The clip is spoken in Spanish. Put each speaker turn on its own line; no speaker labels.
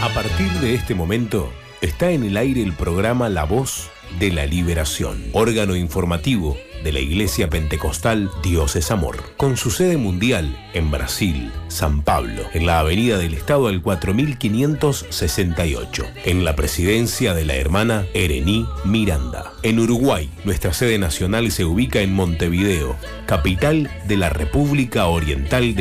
A partir de este momento, está en el aire el programa La Voz de la Liberación, órgano informativo de la Iglesia Pentecostal Dios es Amor, con su sede mundial en Brasil, San Pablo, en la Avenida del Estado al 4568, en la presidencia de la hermana Erení Miranda. En Uruguay, nuestra sede nacional se ubica en Montevideo, capital de la República Oriental del